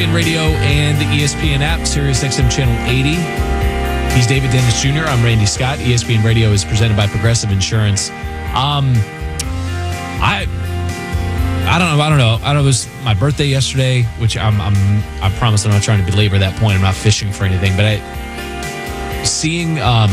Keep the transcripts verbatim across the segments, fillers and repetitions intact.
P N Radio and the E S P N app, Sirius X M Channel eighty. He's David Dennis Junior I'm Randy Scott. E S P N Radio is presented by Progressive Insurance. Um, I, I don't know. I don't know. I don't know. It was my birthday yesterday, which I'm, I'm, I promise I'm not trying to belabor that point. I'm not fishing for anything, but I, seeing um,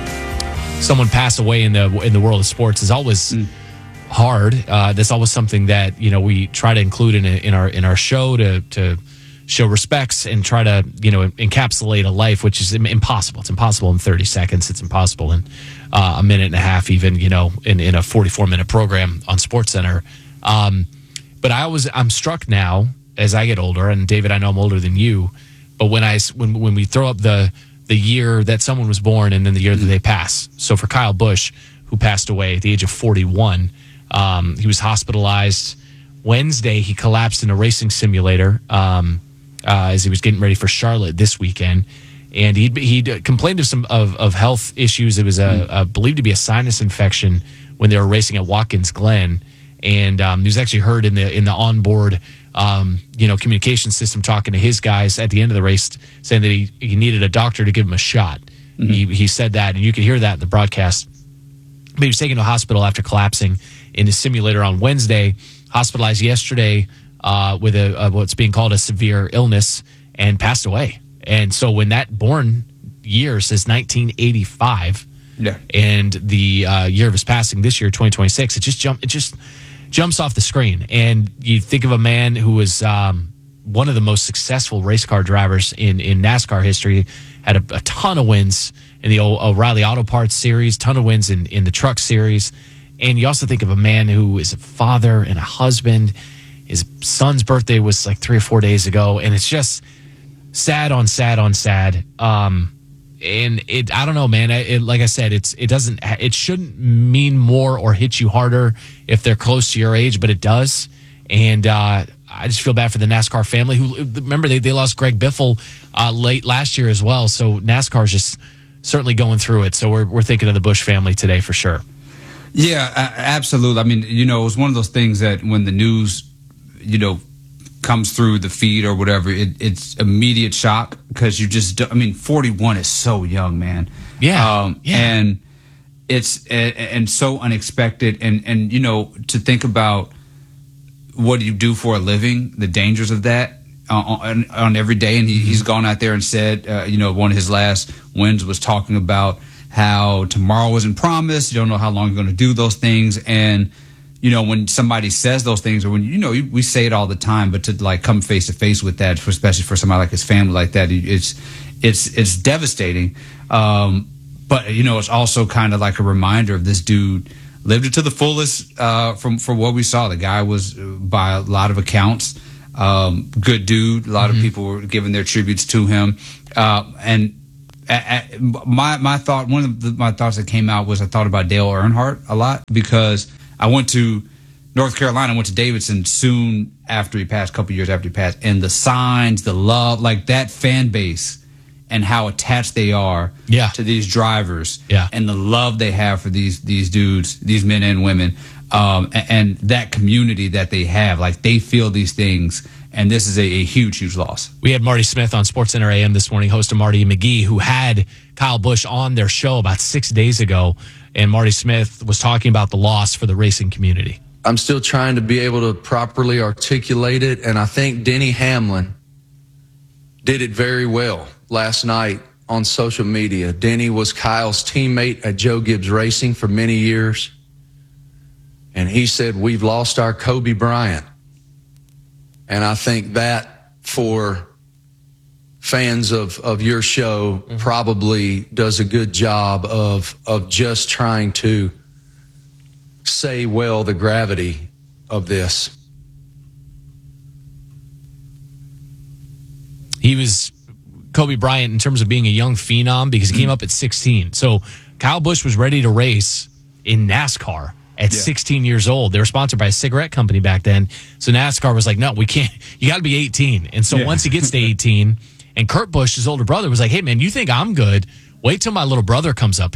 someone pass away in the in the world of sports is always mm. hard. Uh, that's always something that, you know, we try to include in in our in our show to to show respects and try to, you know, encapsulate a life, which is impossible. It's impossible in thirty seconds. It's impossible in uh, a minute and a half, even, you know, in, in a forty-four minute program on SportsCenter. Um, but I always, I'm struck now as I get older, and David, I know I'm older than you, but when I, when, when we throw up the, the year that someone was born and then the year that they pass. So for Kyle Busch, who passed away at the age of forty-one, um, he was hospitalized Wednesday. He collapsed in a racing simulator, um, Uh, as he was getting ready for Charlotte this weekend, and he he complained of some of, of health issues. It was a, a believed to be a sinus infection when they were racing at Watkins Glen, and um, he was actually heard in the in the onboard um, you know communication system talking to his guys at the end of the race, saying that he, he needed a doctor to give him a shot. Mm-hmm. He he said that, and you could hear that in the broadcast. But he was taken to the hospital after collapsing in his simulator on Wednesday. Hospitalized yesterday. Uh, with a, a what's being called a severe illness, and passed away. And so when that born year says nineteen eighty-five, yeah, and the uh, year of his passing this year, twenty twenty-six, it just jump it just jumps off the screen. And you think of a man who was um, one of the most successful race car drivers in in NASCAR history, had a, a ton of wins in the O'Reilly Auto Parts series, ton of wins in in the Truck series, and you also think of a man who is a father and a husband. His son's birthday was like three or four days ago, and it's just sad on sad on sad. Um, and it, I don't know, man. It, like I said, it's it doesn't, it shouldn't mean more or hit you harder if they're close to your age, but it does. And uh, I just feel bad for the NASCAR family. Who remember they they lost Greg Biffle uh, late last year as well. So NASCAR's just certainly going through it. So we're we're thinking of the Busch family today for sure. Yeah, absolutely. I mean, you know, it was one of those things that when the news, you know, comes through the feed or whatever, it, it's immediate shock because you just, I mean, forty-one is so young, man. Yeah. Um, yeah. And it's, and, and so unexpected. And, and, you know, to think about what do you do for a living, the dangers of that uh, on, on every day. And he, mm-hmm. he's gone out there and said, uh, you know, one of his last wins was talking about how tomorrow wasn't promised. You don't know how long you're going to do those things. And, you know, when somebody says those things, or when, you know, we say it all the time, but to like come face to face with that, especially for somebody like his family like that, it's, it's, it's devastating. Um, but, you know, it's also kind of like a reminder of this dude lived it to the fullest, uh, from, from what we saw. The guy was, by a lot of accounts, um, good dude. A lot mm-hmm. of people were giving their tributes to him. Uh, and, uh, my, my thought, one of the, my thoughts that came out was I thought about Dale Earnhardt a lot because I went to North Carolina, went to Davidson soon after he passed, a couple years after he passed, and the signs, the love, like that fan base and how attached they are yeah. to these drivers yeah. and the love they have for these these dudes, these men and women, um, and, and that community that they have. Like they feel these things, and this is a, a huge, huge loss. We had Marty Smith on SportsCenter A M this morning, host of Marty and McGee, who had Kyle Busch on their show about six days ago. And Marty Smith was talking about the loss for the racing community. I'm still trying to be able to properly articulate it, and I think Denny Hamlin did it very well last night on social media. Denny was Kyle's teammate at Joe Gibbs Racing for many years, and he said, we've lost our Kobe Bryant. And I think that for fans of, of your show mm-hmm. probably does a good job of of just trying to say well the gravity of this. He was Kobe Bryant in terms of being a young phenom because he mm-hmm. came up at sixteen. So Kyle Busch was ready to race in NASCAR at yeah. sixteen years old. They were sponsored by a cigarette company back then. So NASCAR was like, no, we can't. You got to be eighteen. And so yeah. once he gets to eighteen, and Kurt Busch, his older brother, was like, hey, man, you think I'm good? Wait till my little brother comes up here.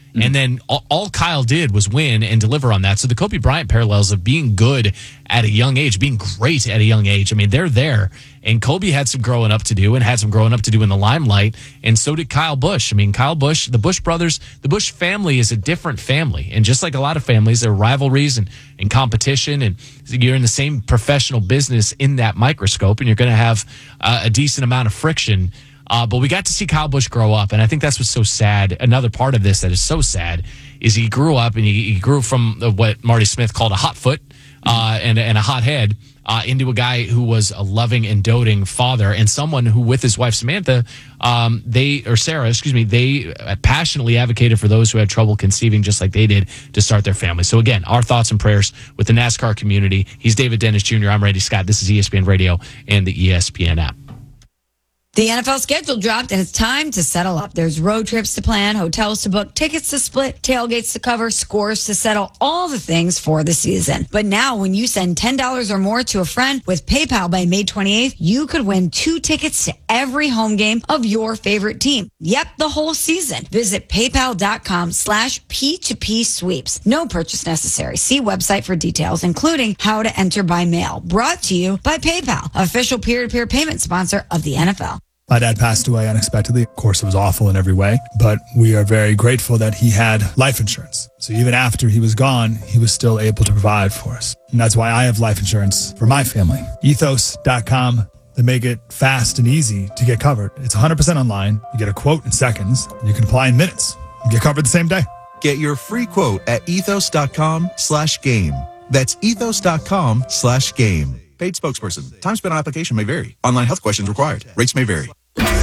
Mm-hmm. And then all, all Kyle did was win and deliver on that. So the Kobe Bryant parallels of being good at a young age, being great at a young age, I mean, they're there. And Kobe had some growing up to do and had some growing up to do in the limelight. And so did Kyle Busch. I mean, Kyle Busch, the Busch brothers, the Busch family is a different family. And just like a lot of families, there are rivalries and, and competition. And you're in the same professional business in that microscope. And you're going to have uh, a decent amount of friction. Uh, but we got to see Kyle Busch grow up, and I think that's what's so sad. Another part of this that is so sad is he grew up, and he, he grew from what Marty Smith called a hot foot uh, and, and a hot head uh, into a guy who was a loving and doting father, and someone who, with his wife Samantha, um, they or Sarah, excuse me, they passionately advocated for those who had trouble conceiving, just like they did to start their family. So again, our thoughts and prayers with the NASCAR community. He's David Dennis Junior I'm Randy Scott. This is E S P N Radio and the E S P N app. The N F L schedule dropped, and it's time to settle up. There's road trips to plan, hotels to book, tickets to split, tailgates to cover, scores to settle, all the things for the season. But now, when you send ten dollars or more to a friend with PayPal by May twenty-eighth, you could win two tickets to every home game of your favorite team. Yep, the whole season. Visit paypal.com slash P2P sweeps. No purchase necessary. See website for details, including how to enter by mail. Brought to you by PayPal, official peer-to-peer payment sponsor of the N F L. My dad passed away unexpectedly. Of course, it was awful in every way, but we are very grateful that he had life insurance. So even after he was gone, he was still able to provide for us. And that's why I have life insurance for my family. ethos dot com. They make it fast and easy to get covered. It's one hundred percent online. You get a quote in seconds. You can apply in minutes. You get covered the same day. Get your free quote at ethos.com slash game. That's ethos.com slash game. Paid spokesperson. Time spent on application may vary. Online health questions required. Rates may vary.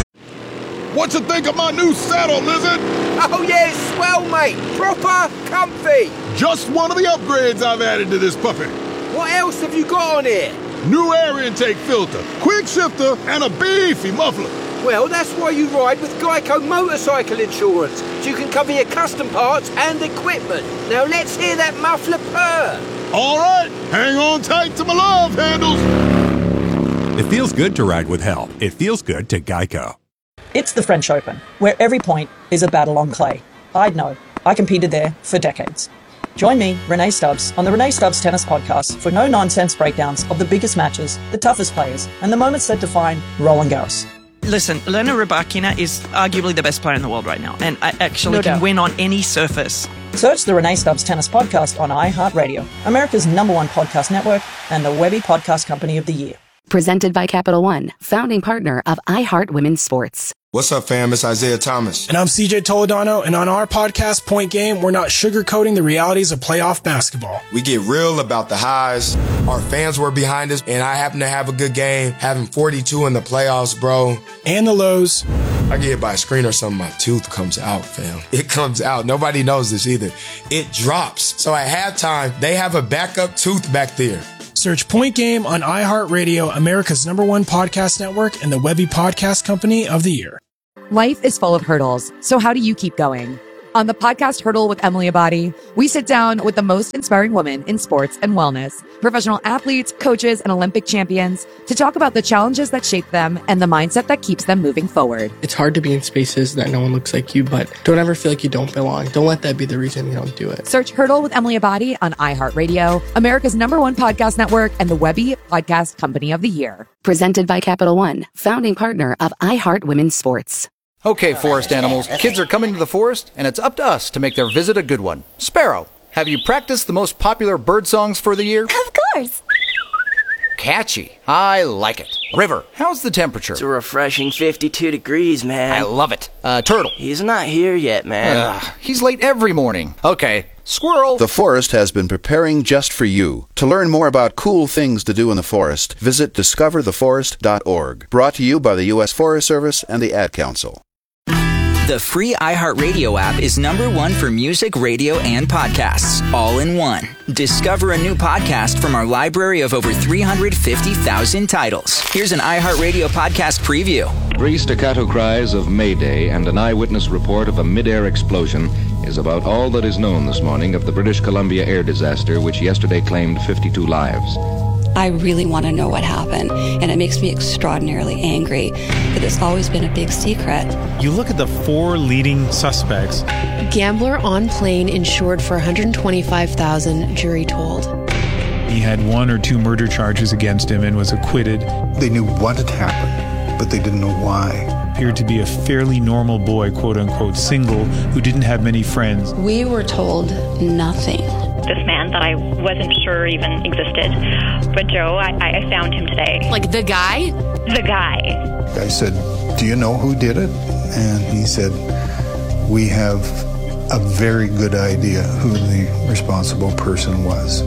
What you think of my new saddle, Lizard? Oh yeah, it's swell, mate. Proper comfy. Just one of the upgrades I've added to this puppy. What else have you got on here? New air intake filter, quick shifter, and a beefy muffler. Well, that's why you ride with Geico Motorcycle Insurance, so you can cover your custom parts and equipment. Now let's hear that muffler purr. All right, hang on tight to my love handles. It feels good to ride with help. It feels good to Geico. It's the French Open, where every point is a battle on clay. I'd know. I competed there for decades. Join me, Renee Stubbs, on the Renee Stubbs Tennis Podcast for no-nonsense breakdowns of the biggest matches, the toughest players, and the moments that define Roland Garros. Listen, Elena Rybakina is arguably the best player in the world right now, and I actually No can doubt. win on any surface. Search the Renee Stubbs Tennis Podcast on iHeartRadio, America's number one podcast network, and the Webby Podcast Company of the Year. Presented by Capital One, founding partner of iHeart Women's Sports. What's up, fam? It's Isaiah Thomas. And I'm C J Toledano, and on our podcast, Point Game, we're not sugarcoating the realities of playoff basketball. We get real about the highs. Our fans were behind us, and I happen to have a good game, having forty-two in the playoffs, bro. And the lows. I get hit by a screen or something, my tooth comes out, fam. It comes out. Nobody knows this either. It drops. So at halftime, they have a backup tooth back there. Search Point Game on iHeartRadio, America's number one podcast network, and the Webby Podcast Company of the Year. Life is full of hurdles, so how do you keep going? On the podcast Hurdle with Emily Abadi, we sit down with the most inspiring women in sports and wellness, professional athletes, coaches, and Olympic champions to talk about the challenges that shape them and the mindset that keeps them moving forward. It's hard to be in spaces that no one looks like you, but don't ever feel like you don't belong. Don't let that be the reason you don't do it. Search Hurdle with Emily Abadi on iHeartRadio, America's number one podcast network, and the Webby Podcast Company of the Year. Presented by Capital One, founding partner of iHeart Women's Sports. Okay, forest animals, kids are coming to the forest, and it's up to us to make their visit a good one. Sparrow, have you practiced the most popular bird songs for the year? Of course. Catchy. I like it. River, how's the temperature? It's a refreshing fifty-two degrees, man. I love it. Uh, Turtle. He's not here yet, man. Ugh, he's late every morning. Okay. Squirrel. The forest has been preparing just for you. To learn more about cool things to do in the forest, visit discover the forest dot org. Brought to you by the U S Forest Service and the Ad Council. The free iHeartRadio app is number one for music, radio, and podcasts, all in one. Discover a new podcast from our library of over three hundred fifty thousand titles. Here's an iHeartRadio podcast preview. Three staccato cries of Mayday and an eyewitness report of a mid-air explosion is about all that is known this morning of the British Columbia air disaster, which yesterday claimed fifty-two lives. I really want to know what happened, and it makes me extraordinarily angry that it's always been a big secret. You look at the four leading suspects. Gambler on plane insured for one hundred twenty-five thousand dollars, jury told. He had one or two murder charges against him and was acquitted. They knew what had happened, but they didn't know why. Appeared to be a fairly normal boy, quote unquote, single, who didn't have many friends. We were told nothing. This man that I wasn't sure even existed. But Joe, I, I found him today. Like the guy? The guy. I said, do you know who did it? And he said, we have a very good idea who the responsible person was.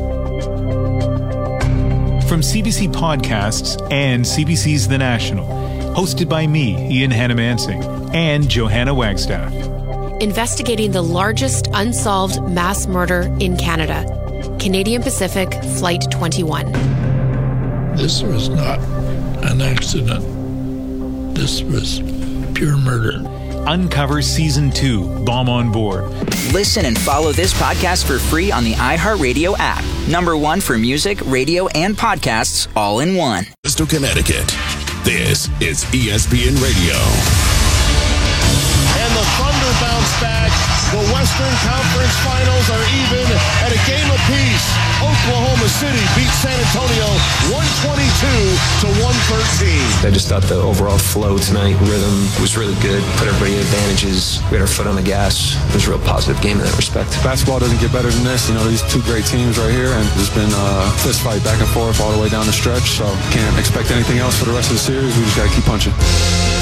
From C B C Podcasts and C B C's The National, hosted by me, Ian Hannamansing, and Johanna Wagstaff. Investigating the largest unsolved mass murder in Canada. Canadian Pacific Flight twenty-one. This was not an accident. This was pure murder. Uncover Season two, Bomb on Board. Listen and follow this podcast for free on the iHeartRadio app. Number one for music, radio, and podcasts all in one. Bristol, Connecticut. This is E S P N Radio. And the Thunder bounce back. The Western Conference Finals are even at a game apiece. Oklahoma City beat San Antonio one twenty-two to one thirteen. I just thought the overall flow tonight, rhythm was really good. Put everybody at advantages. We had our foot on the gas. It was a real positive game in that respect. Basketball doesn't get better than this. You know, these two great teams right here, and there's been a fist fight back and forth all the way down the stretch. So can't expect anything else for the rest of the series. We just got to keep punching.